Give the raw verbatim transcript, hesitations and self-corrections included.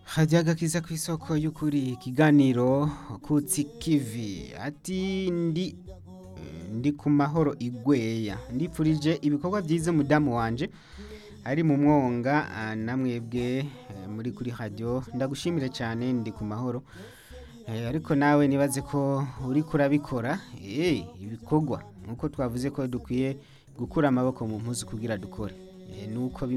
hajyaga kiza ku isoko y'ukuri ikiganiro kutsi kivi ati ndi ndi ku mahoro igweya ndipfurije ibikorwa byiza mudamu wanje ari mu mwonga ah, namwebwe eh, muri kuri radio ndagushimire cyane ndi ku mahoro Eh, ariko nawe nibaze ko uri kurabikora eh ibikorwa nkuko twavuze ko dukwiye gukura amaboko mu mpuzu kugira dukore Eh, nuko